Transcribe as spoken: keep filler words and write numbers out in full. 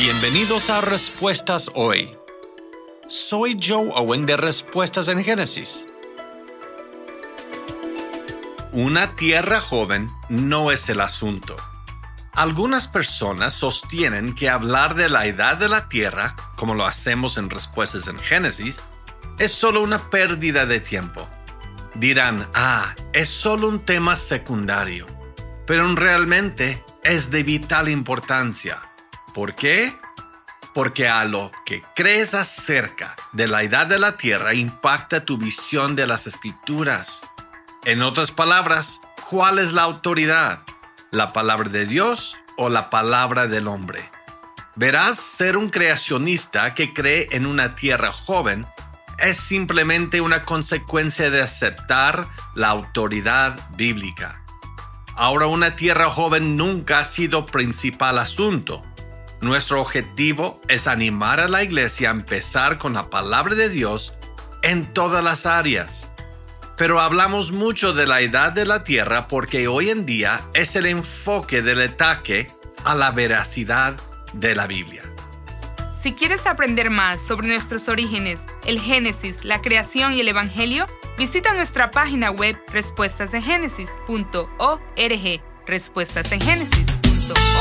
Bienvenidos a Respuestas Hoy. Soy Joe Owen de Respuestas en Génesis. Una tierra joven no es el asunto. Algunas personas sostienen que hablar de la edad de la tierra, como lo hacemos en Respuestas en Génesis, es solo una pérdida de tiempo. Dirán, ah, es solo un tema secundario, pero realmente es de vital importancia. ¿Por qué? Porque a lo que crees acerca de la edad de la tierra impacta tu visión de las Escrituras. En otras palabras, ¿cuál es la autoridad? ¿La palabra de Dios o la palabra del hombre? Verás, ser un creacionista que cree en una tierra joven es simplemente una consecuencia de aceptar la autoridad bíblica. Ahora, una tierra joven nunca ha sido principal asunto. Nuestro objetivo es animar a la iglesia a empezar con la palabra de Dios en todas las áreas. Pero hablamos mucho de la edad de la tierra porque hoy en día es el enfoque del ataque a la veracidad de la Biblia. Si quieres aprender más sobre nuestros orígenes, el Génesis, la creación y el Evangelio, visita nuestra página web respuestas en génesis punto org. respuestas en génesis punto org